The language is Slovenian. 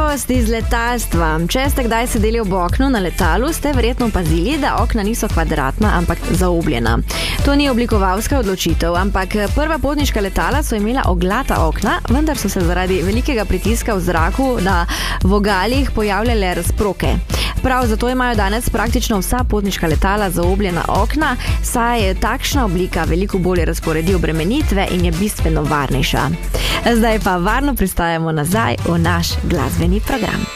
Zanimivost iz letalstva. Če ste kdaj sedeli ob oknu na letalu, ste verjetno opazili, da okna niso kvadratna, ampak zaobljena. To ni oblikovalska odločitev, ampak prva potniška letala so imela oglata okna, vendar so se zaradi velikega pritiska v zraku na vogalih pojavljale razproke. Prav zato imajo danes praktično vsa potniška letala zaobljena okna, saj takšna oblika veliko bolje razporedi obremenitve in je bistveno varnejša. Zdaj pa varno pristajamo nazaj v naš glasbeni program.